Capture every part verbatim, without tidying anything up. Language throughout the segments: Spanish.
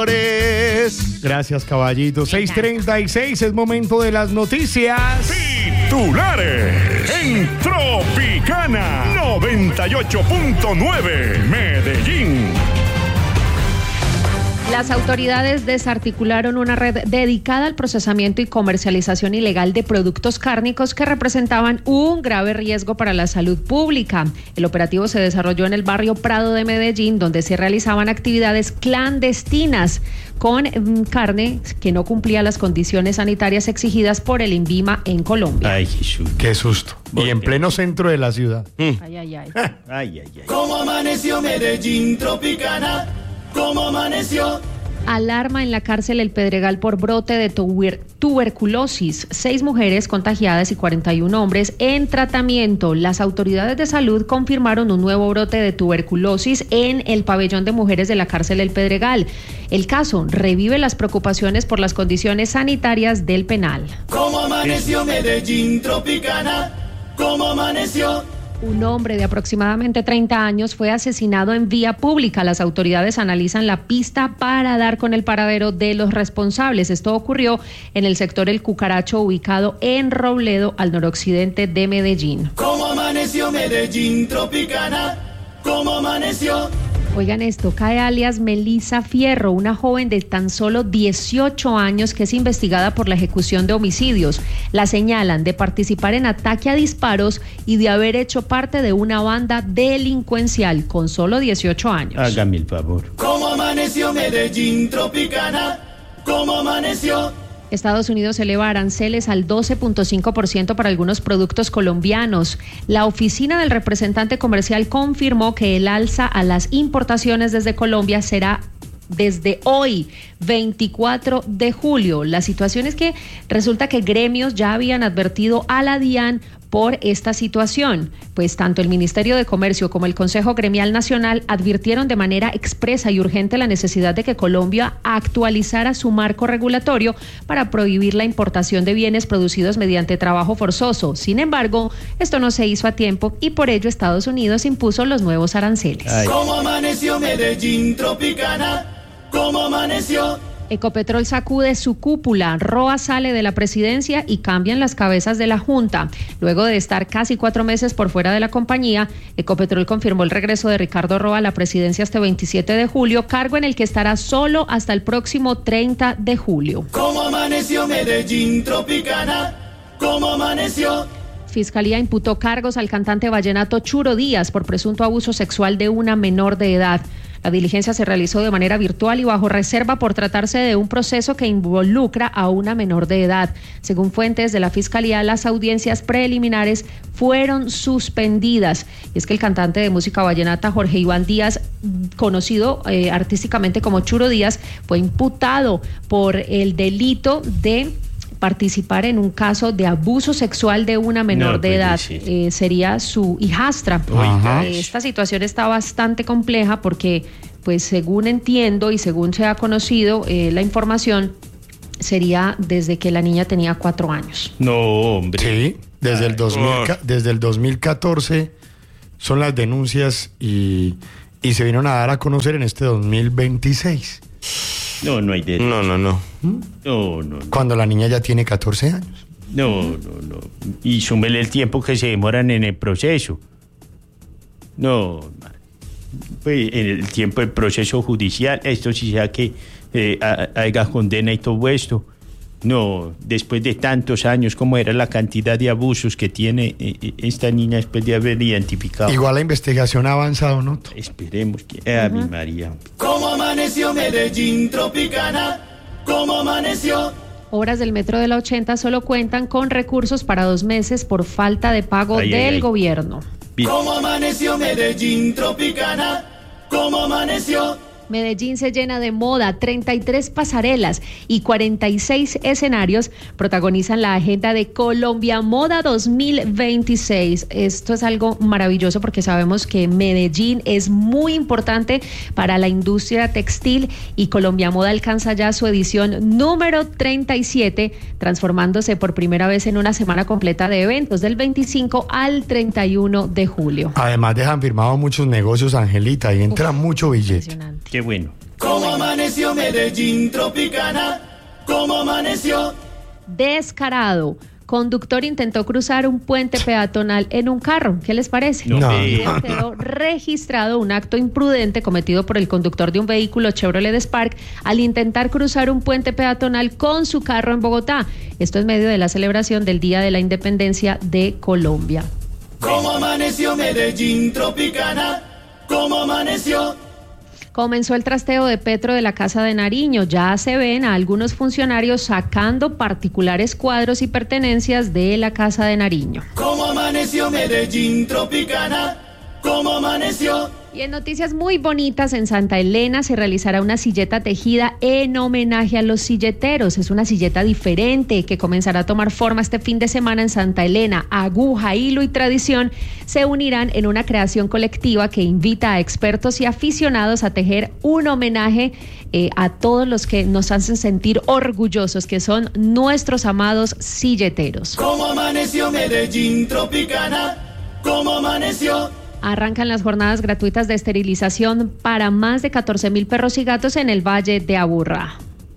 titulares. Gracias, caballito. seis treinta y seis es momento de las noticias. Titulares en Tropicana noventa y ocho punto nueve Medellín. Las autoridades desarticularon una red dedicada al procesamiento y comercialización ilegal de productos cárnicos que representaban un grave riesgo para la salud pública. El operativo se desarrolló en el barrio Prado de Medellín, donde se realizaban actividades clandestinas con mm, carne que no cumplía las condiciones sanitarias exigidas por el INVIMA en Colombia. Ay, Jesús. Qué susto. Y en pleno centro de la ciudad. Mm. Ay, ay, ay. ay, ay, ay. ¿Cómo amaneció Medellín, Tropicana? ¿Cómo amaneció? Alarma en la cárcel El Pedregal por brote de tuber- tuberculosis. Seis mujeres contagiadas y cuarenta y un hombres en tratamiento. Las autoridades de salud confirmaron un nuevo brote de tuberculosis en el pabellón de mujeres de la cárcel El Pedregal. El caso revive las preocupaciones por las condiciones sanitarias del penal. ¿Cómo amaneció Medellín, Tropicana? ¿Cómo amaneció? Un hombre de aproximadamente treinta años fue asesinado en vía pública. Las autoridades analizan la pista para dar con el paradero de los responsables. Esto ocurrió en el sector El Cucaracho, ubicado en Robledo, al noroccidente de Medellín. ¿Cómo amaneció Medellín, Tropicana? ¿Cómo amaneció? Oigan esto, cae alias Melissa Fierro, una joven de tan solo dieciocho años que es investigada por la ejecución de homicidios. La señalan de participar en ataque a disparos y de haber hecho parte de una banda delincuencial con solo dieciocho años. Hágame el favor. ¿Cómo amaneció Medellín, Tropicana? ¿Cómo amaneció? Estados Unidos eleva aranceles al doce punto cinco por ciento para algunos productos colombianos. La oficina del representante comercial confirmó que el alza a las importaciones desde Colombia será desde hoy, veinticuatro de julio. La situación es que resulta que gremios ya habían advertido a la DIAN por esta situación, pues tanto el Ministerio de Comercio como el Consejo Gremial Nacional advirtieron de manera expresa y urgente la necesidad de que Colombia actualizara su marco regulatorio para prohibir la importación de bienes producidos mediante trabajo forzoso. Sin embargo, esto no se hizo a tiempo y por ello Estados Unidos impuso los nuevos aranceles. Ay. ¿Cómo amaneció Medellín, Tropicana? ¿Cómo amaneció? Ecopetrol sacude su cúpula, Roa sale de la presidencia y cambian las cabezas de la Junta. Luego de estar casi cuatro meses por fuera de la compañía, Ecopetrol confirmó el regreso de Ricardo Roa a la presidencia este veintisiete de julio, cargo en el que estará solo hasta el próximo treinta de julio. ¿Cómo amaneció Medellín, Tropicana? ¿Cómo amaneció? Fiscalía imputó cargos al cantante vallenato Churo Díaz por presunto abuso sexual de una menor de edad. La diligencia se realizó de manera virtual y bajo reserva por tratarse de un proceso que involucra a una menor de edad. Según fuentes de la Fiscalía, las audiencias preliminares fueron suspendidas. Y es que el cantante de música vallenata Jorge Iván Díaz, conocido eh, artísticamente como Churo Díaz, fue imputado por el delito de participar en un caso de abuso sexual de una menor no, de edad. Eh, sería su hijastra. Eh, esta situación está bastante compleja porque, pues según entiendo y según se ha conocido eh, la información, sería desde que la niña tenía cuatro años. No, hombre. Sí, desde, Ay, el, dos mil, oh. desde el dos mil catorce son las denuncias y, y se vinieron a dar a conocer en este dos mil veintiséis. No, no hay derecho. No, no, no. ¿Mm? No, no, no. Cuando la niña ya tiene catorce años. No, no, no. Y súmele el tiempo que se demoran en el proceso. No, pues en el tiempo del proceso judicial, esto sí sea que eh, haya condena y todo esto. No, después de tantos años, ¿cómo era la cantidad de abusos que tiene eh, esta niña después de haber identificado? Igual la investigación ha avanzado, ¿no? Esperemos que... Eh, uh-huh. A mi María. ¿Cómo amaneció Medellín, Tropicana? ¿Cómo amaneció? Obras del Metro de la ochenta solo cuentan con recursos para dos meses por falta de pago ay, del ay, ay. gobierno. Bien. ¿Cómo amaneció Medellín, Tropicana? ¿Cómo amaneció? Medellín se llena de moda, treinta y tres pasarelas y cuarenta y seis escenarios protagonizan la agenda de Colombia Moda dos mil veintiséis. Esto es algo maravilloso porque sabemos que Medellín es muy importante para la industria textil y Colombia Moda alcanza ya su edición número treinta y siete, transformándose por primera vez en una semana completa de eventos del veinticinco al treinta y uno de julio. Además dejan firmado muchos negocios, Angelita, y entra Uf, mucho billete. Qué bueno. ¿Cómo amaneció Medellín Tropicana? ¿Cómo amaneció? Descarado. Conductor intentó cruzar un puente peatonal en un carro. ¿Qué les parece? No. En el video quedó registrado un acto imprudente cometido por el conductor de un vehículo Chevrolet Spark al intentar cruzar un puente peatonal con su carro en Bogotá. Esto en medio de la celebración del Día de la Independencia de Colombia. ¿Cómo amaneció Medellín Tropicana? ¿Cómo amaneció? Comenzó el trasteo de Petro de la Casa de Nariño. Ya se ven a algunos funcionarios sacando particulares cuadros y pertenencias de la Casa de Nariño. ¿Cómo amaneció Medellín Tropicana? ¿Cómo amaneció? Y en noticias muy bonitas, en Santa Elena se realizará una silleta tejida en homenaje a los silleteros. Es una silleta diferente que comenzará a tomar forma este fin de semana en Santa Elena. Aguja, hilo y tradición se unirán en una creación colectiva que invita a expertos y aficionados a tejer un homenaje eh, a todos los que nos hacen sentir orgullosos, que son nuestros amados silleteros. ¿Cómo amaneció Medellín Tropicana? ¿Cómo amaneció? Arrancan las jornadas gratuitas de esterilización para más de catorce mil perros y gatos en el Valle de Aburrá.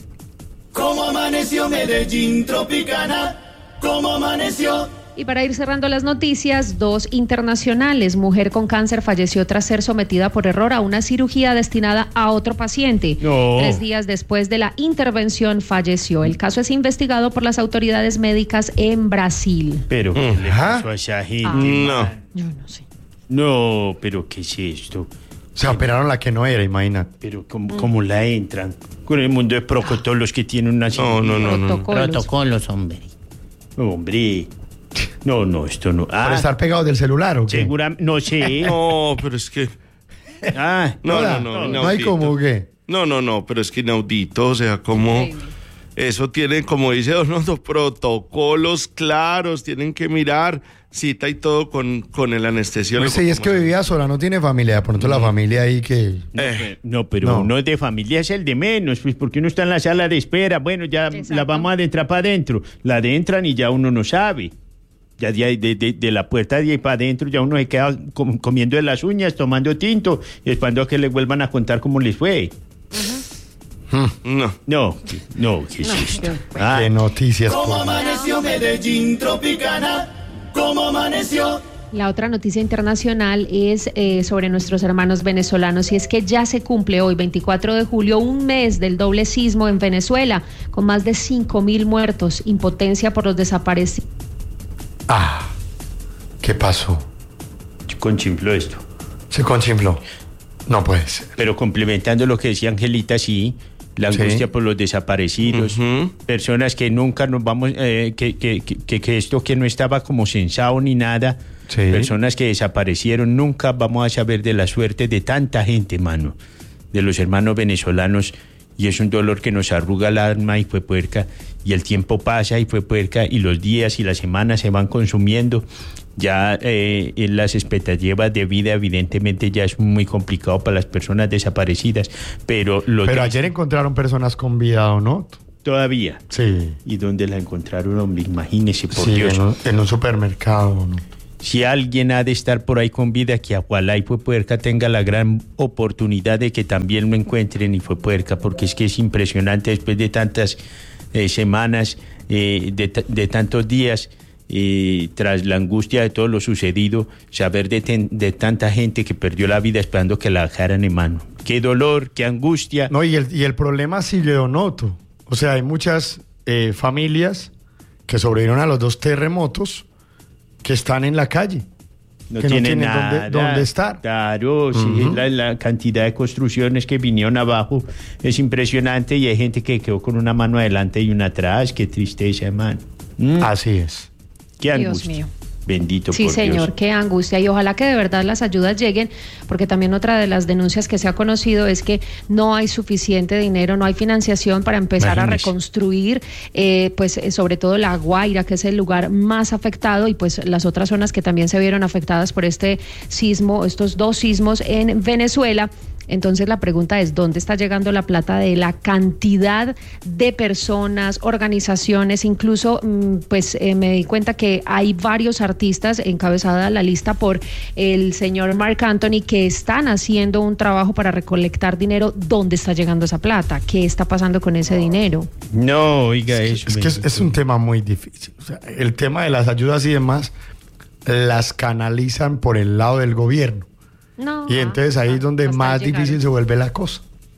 ¿Cómo amaneció Medellín Tropicana? ¿Cómo amaneció? Y para ir cerrando las noticias, dos internacionales. Mujer con cáncer falleció tras ser sometida por error a una cirugía destinada a otro paciente. No. Tres días después de la intervención falleció. El caso es investigado por las autoridades médicas en Brasil. Pero, ¿qué le Ajá. pasó a esa gente? Ah. No. Yo no sé. No, pero ¿qué es esto? Se operaron la que no era, imagina. Pero ¿cómo, cómo la entran? Con el mundo de protocolos que tienen una... No, no, no, no. Protocolos. Protocolos, hombre. Hombre. No, no, esto no. ¿Por Ah, estar pegados del celular o qué? seguramente... No sé. No, pero es que. Ah, No, Hola. no, no. No hay inaudito. como que. No, no, no, pero es que inaudito, o sea, como. Eso tiene, como dice Don Otto, protocolos claros, tienen que mirar, cita y todo con, con el anestesiólogo. Pues sí, es que como se- vivía sola, no tiene familia. De pronto la familia ahí que. Eh, no, pero No. uno de familia es el de menos, pues porque uno está en la sala de espera. Bueno, ya Exacto. la vamos a adentrar para adentro. La adentran y ya uno no sabe. Ya de, ahí- de, de, de la puerta de ahí para adentro ya uno se queda com- comiendo de las uñas, tomando tinto, y esperando a que le vuelvan a contar cómo les fue. no. No, que- no, ¿qué es No, esto? yo- Ah, Qué noticias. ¿Cómo por- amaneció Medellín Tropicana? ¿Cómo amaneció? La otra noticia internacional es eh, sobre nuestros hermanos venezolanos, y es que ya se cumple hoy, veinticuatro de julio, un mes del doble sismo en Venezuela, con más de cinco mil muertos, impotencia por los desaparecidos. Ah, ¿qué pasó? conchinfló esto. Se conchinfló. No puede ser. Pero complementando lo que decía Angelita, sí, la Sí. angustia por los desaparecidos, Ujú. personas que nunca nos vamos, eh, que, que, que, que esto que no estaba como censado ni nada, Sí. personas que desaparecieron, nunca vamos a saber de la suerte de tanta gente, mano, de los hermanos venezolanos, y es un dolor que nos arruga el alma y fue puerca, y el tiempo pasa y fue puerca, y los días y las semanas se van consumiendo. Ya eh, en las expectativas de vida evidentemente ya es muy complicado para las personas desaparecidas, pero lo Pero triste- ayer encontraron personas con vida, ¿o no? todavía. Sí. ¿Y dónde la encontraron, hombre? Imagínese, por Sí, Dios. en un, en un supermercado, ¿no? Si alguien ha de estar por ahí con vida, que ojalá y fue puerca tenga la gran oportunidad de que también lo encuentren y fue puerca, porque es que es impresionante después de tantas eh, semanas, eh, de, ta- de tantos días, eh, tras la angustia de todo lo sucedido, saber de, ten- de tanta gente que perdió la vida esperando que la dejaran en mano. Qué dolor, qué angustia. No, y el, y el problema sigue, Donoto. O sea, hay muchas eh, familias que sobrevivieron a los dos terremotos que están en la calle. No que no tiene tienen nada. dónde- dónde estar. Claro, sí, Ujú. la, la cantidad de construcciones que vinieron abajo es impresionante y hay gente que quedó con una mano adelante y una atrás. Qué tristeza, hermano. Mm, Así es. qué Dios angustia. mío. Bendito Sí, por señor, Dios. qué angustia. Y ojalá que de verdad las ayudas lleguen, porque también otra de las denuncias que se ha conocido es que no hay suficiente dinero, no hay financiación para empezar a Imagínese. reconstruir, eh, pues eh, sobre todo La Guaira, que es el lugar más afectado, y pues las otras zonas que también se vieron afectadas por este sismo, estos dos sismos en Venezuela. Entonces la pregunta es, ¿dónde está llegando la plata de la cantidad de personas, organizaciones? Incluso pues eh, me di cuenta que hay varios artistas, encabezada la lista por el señor Marc Anthony, que están haciendo un trabajo para recolectar dinero. ¿Dónde está llegando esa plata? ¿Qué está pasando con ese dinero? No, oiga es eso. que, es, que es, es un tema muy difícil. O sea, el tema de las ayudas y demás las canalizan por el lado del gobierno. No, y entonces ahí es donde más difícil se vuelve la cosa.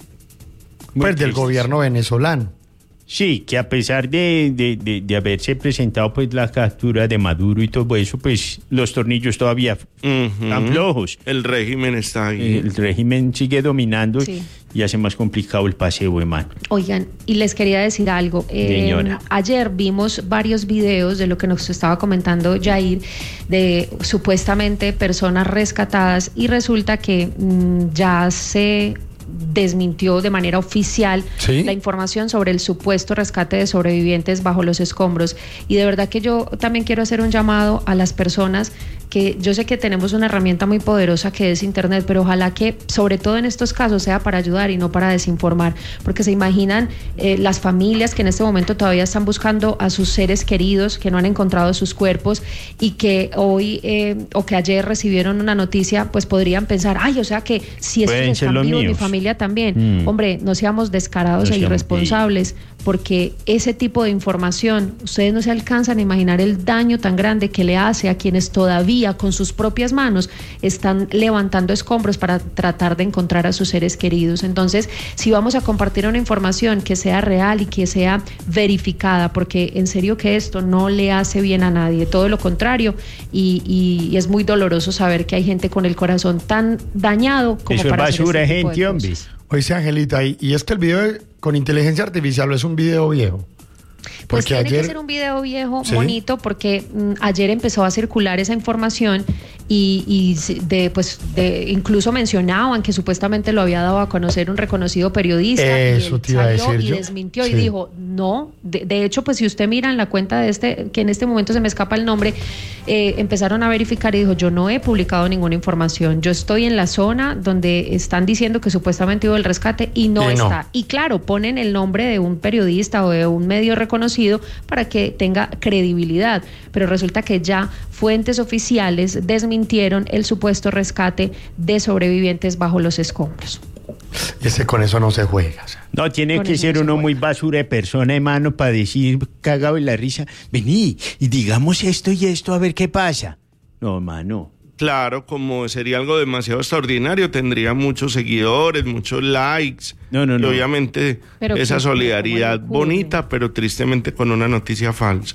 Muy pues del triste. gobierno venezolano. Sí, que a pesar de, de, de, de haberse presentado pues la captura de Maduro y todo eso, pues los tornillos todavía Ujú. están flojos. El régimen está ahí. El régimen sigue dominando, Sí. y hace más complicado el paseo, hermano. Oigan, y les quería decir algo. Eh, Señora. ayer vimos varios videos de lo que nos estaba comentando Jair, de supuestamente personas rescatadas, y resulta que mmm, ya se desmintió de manera oficial ¿Sí? la información sobre el supuesto rescate de sobrevivientes bajo los escombros. Y de verdad que yo también quiero hacer un llamado a las personas, que yo sé que tenemos una herramienta muy poderosa que es Internet, pero ojalá que sobre todo en estos casos sea para ayudar y no para desinformar, porque se imaginan eh, las familias que en este momento todavía están buscando a sus seres queridos, que no han encontrado sus cuerpos, y que hoy eh, o que ayer recibieron una noticia, pues podrían pensar, ay, o sea que si estos Pueden ser están los vivos, mi míos. familia también. Mm. Hombre, no seamos descarados No e seamos- irresponsables, porque ese tipo de información, ustedes no se alcanzan a imaginar el daño tan grande que le hace a quienes todavía con sus propias manos están levantando escombros para tratar de encontrar a sus seres queridos. Entonces, si vamos a compartir una información que sea real y que sea verificada, porque en serio que esto no le hace bien a nadie, todo lo contrario, y, y, y es muy doloroso saber que hay gente con el corazón tan dañado como Eso es para hacer basura, este tipo de gente, cosas. hombre. Oye, Angelita, y, y es que el video de- con inteligencia artificial es un video viejo. Pues Porque tiene que ayer- ser un video viejo, Sí. bonito, porque mm, ayer empezó a circular esa información y, y si- de, pues, de, incluso mencionaban que supuestamente lo había dado a conocer un reconocido periodista. Eso y él te iba a salió decir y yo. desmintió Sí. y dijo, no, de, de hecho, pues si usted mira en la cuenta de este, que en este momento se me escapa el nombre, eh, empezaron a verificar y dijo, yo no he publicado ninguna información, yo estoy en la zona donde están diciendo que supuestamente hubo el rescate y no Y no. está. Y claro, ponen el nombre de un periodista o de un medio reconocido para que tenga credibilidad, pero resulta que ya fuentes oficiales desmintieron el supuesto rescate de sobrevivientes bajo los escombros. Y ese con eso no se juega. O sea. No, tiene Con que eso ser no se uno juega. muy basura de persona, hermano, para decir cagado en la risa. Vení y digamos esto y esto a ver qué pasa. No, hermano. Claro, como sería algo demasiado extraordinario, tendría muchos seguidores, muchos likes. No, no, y no. obviamente Pero esa ¿cómo- solidaridad cómo le ocurre? bonita, pero tristemente con una noticia falsa.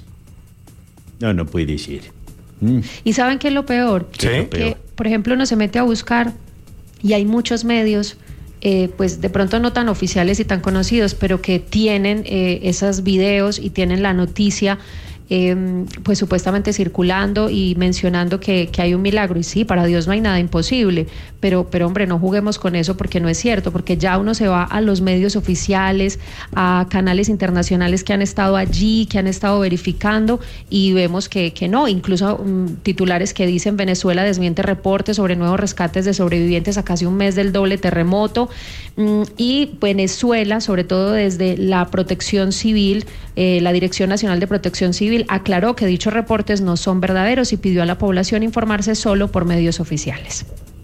No, no puede ser. Mm. ¿Y saben qué es lo peor? Sí. Lo Que, peor. por ejemplo, uno se mete a buscar y hay muchos medios, eh, pues de pronto no tan oficiales y tan conocidos, pero que tienen eh, esos videos y tienen la noticia, eh, pues supuestamente circulando y mencionando que, que hay un milagro. Y sí, para Dios no hay nada imposible, pero, pero hombre, no juguemos con eso porque no es cierto, porque ya uno se va a los medios oficiales, a canales internacionales que han estado allí, que han estado verificando, y vemos que, que no, incluso um, titulares que dicen Venezuela desmiente reportes sobre nuevos rescates de sobrevivientes a casi un mes del doble terremoto, um, y Venezuela, sobre todo desde la Protección Civil, eh, la Dirección Nacional de Protección Civil, aclaró que dichos reportes no son verdaderos y pidió a la población informarse solo por medios oficiales.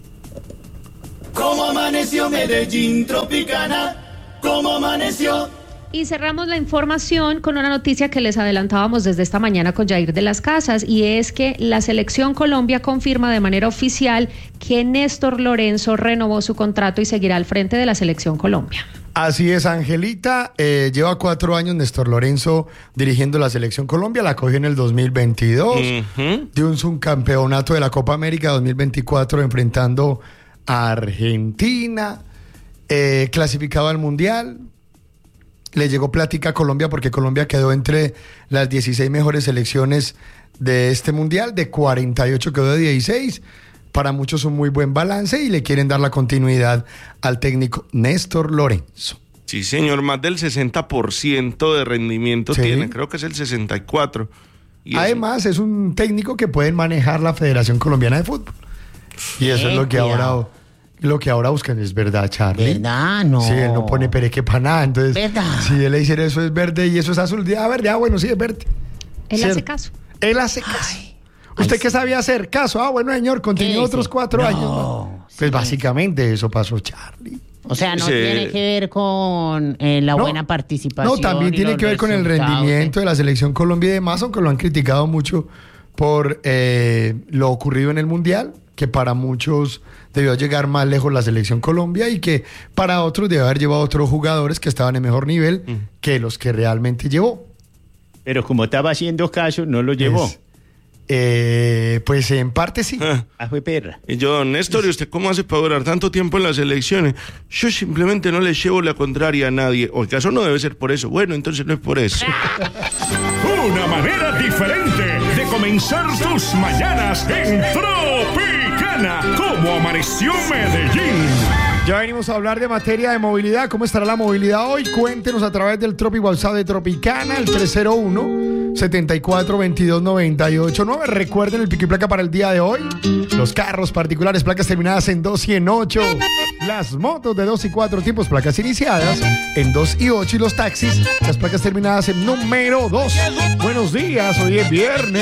¿Cómo amaneció Medellín Tropicana? ¿Cómo amaneció? Y cerramos la información con una noticia que les adelantábamos desde esta mañana con Jair de las Casas, y es que la Selección Colombia confirma de manera oficial que Néstor Lorenzo renovó su contrato y seguirá al frente de la Selección Colombia. Así es, Angelita. Eh, lleva cuatro años Néstor Lorenzo dirigiendo la Selección Colombia. La cogió en el dos mil veintidós. Ujú. Dio un subcampeonato de la Copa América dos mil veinticuatro enfrentando a Argentina. Eh, clasificado al Mundial. Le llegó plática a Colombia porque Colombia quedó entre las dieciséis mejores selecciones de este Mundial. De cuarenta y ocho quedó de dieciséis. Para muchos un muy buen balance y le quieren dar la continuidad al técnico Néstor Lorenzo. Sí, señor, más del sesenta por ciento de rendimiento Sí. tiene, creo que es el sesenta y cuatro por ciento. Y eso- Además, es un técnico que puede manejar la Federación Colombiana de Fútbol. Y eso es lo que cuidado. ahora lo que ahora buscan es verdad, Charlie. ¿Verdad? No. Sí, él no pone pereque para nada. Entonces, ¿verdad? si él le dice eso es verde y eso es azul, ah, verde, ah, bueno, sí, es verde. Él ¿Cierto? hace caso. Él hace caso. Ay. ¿Usted Ay, qué sí. sabía hacer? Caso. Ah, bueno, señor, continúe ¿Qué otros dice? cuatro No, años. Pues sí. básicamente eso pasó, Charlie. O sea, no Sí. tiene que ver con eh, la No, buena participación. No, también y tiene los que ver con el resultados, rendimiento ¿eh? de la selección Colombia y demás, aunque lo han criticado mucho por eh, lo ocurrido en el Mundial, que para muchos debió llegar más lejos la selección Colombia y que para otros debió haber llevado otros jugadores que estaban en mejor nivel Mm. que los que realmente llevó. Pero como estaba haciendo caso, no lo llevó. Es- eh, pues en parte sí. Ah, Ah, fue perra. Y yo, Néstor, ¿y usted cómo hace para durar tanto tiempo en las elecciones? Yo simplemente no le llevo la contraria a nadie. O el caso no debe ser por eso. Bueno, entonces no es por eso. Una manera diferente de comenzar tus mañanas en Tropicana, como amaneció Medellín. Ya venimos a hablar de materia de movilidad. ¿Cómo estará la movilidad hoy? Cuéntenos a través del Tropi WhatsApp de Tropicana, el tres cero uno, setenta y cuatro, veintidós, noventa y ocho nueve. Recuerden el pico y placa para el día de hoy. Los carros particulares, placas terminadas en dos y en ocho. Las motos de dos y cuatro tipos, placas iniciadas en dos y ocho. Y los taxis, las placas terminadas en número dos. Buenos días, hoy es viernes.